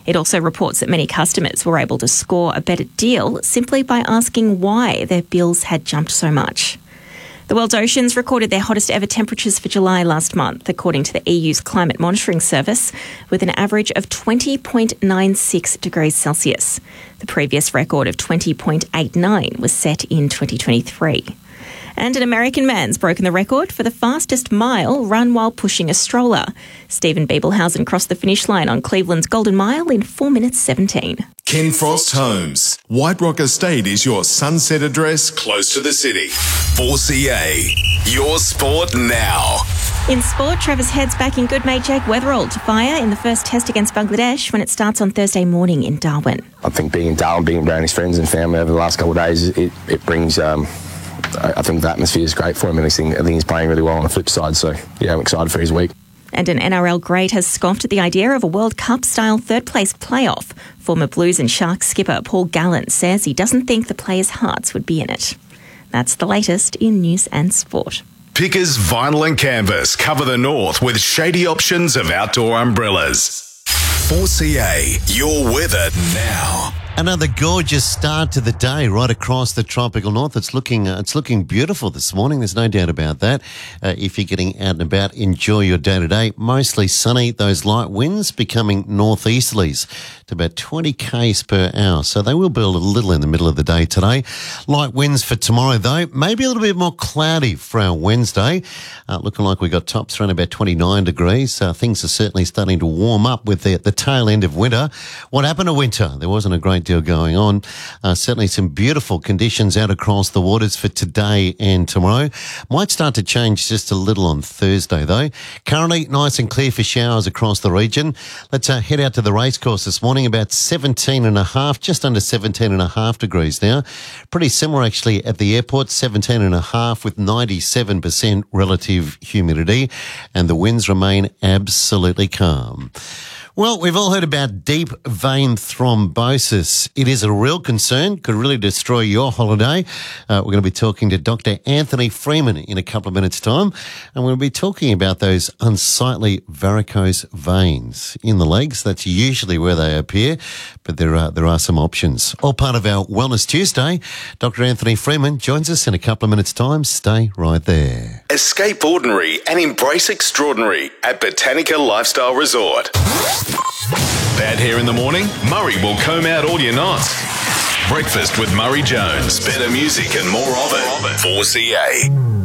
It also reports that many customers were able to score a better deal simply by asking why their bills had jumped so much. The world's oceans recorded their hottest ever temperatures for July last month, according to the EU's Climate Monitoring Service, with an average of 20.96 degrees Celsius. The previous record of 20.89 was set in 2023. And an American man's broken the record for the fastest mile run while pushing a stroller. Stephen Biebelhausen crossed the finish line on Cleveland's Golden Mile in 4 minutes 17. Ken Frost Homes. White Rock Estate is your sunset address close to the city. 4CA, your sport now. In sport, Travis Head's backing good mate Jake Weatherall to fire in the first test against Bangladesh when it starts on Thursday morning in Darwin. I think being in Darwin, being around his friends and family over the last couple of days, it brings... I think the atmosphere is great for him, and I think he's playing really well on the flip side. So, yeah, I'm excited for his week. And an NRL great has scoffed at the idea of a World Cup-style third-place playoff. Former Blues and Sharks skipper Paul Gallen says he doesn't think the players' hearts would be in it. That's the latest in news and sport. Pickers Vinyl and Canvas cover the north with shady options of outdoor umbrellas. 4CA, your weather now. Another gorgeous start to the day right across the tropical north. It's looking beautiful this morning. There's no doubt about that. If you're getting out and about, enjoy your day today. Mostly sunny. Those light winds becoming northeasterlies to about 20 k's per hour. So they will build a little in the middle of the day today. Light winds for tomorrow though. Maybe a little bit more cloudy for our Wednesday. Looking like we got tops around about 29 degrees. Things are certainly starting to warm up with the tail end of winter. What happened to winter? There wasn't a great deal going on. Certainly some beautiful conditions out across the waters for today and tomorrow. Might start to change just a little on Thursday though. Currently nice and clear for showers across the region. Let's head out to the racecourse this morning, about 17.5, just under 17.5 degrees now. Pretty similar actually at the airport, 17.5 with 97% relative humidity, and the winds remain absolutely calm. Well, we've all heard about deep vein thrombosis. It is a real concern, could really destroy your holiday. We're going to be talking to Dr. Anthony Freeman in a couple of minutes' time, and we'll be talking about those unsightly varicose veins in the legs. That's usually where they appear, but there are some options. All part of our Wellness Tuesday. Dr. Anthony Freeman joins us in a couple of minutes' time. Stay right there. Escape ordinary and embrace extraordinary at Botanica Lifestyle Resort. Bad hair in the morning? Murray will comb out all your knots. Breakfast with Murray Jones. Better music and more of it. 4CA.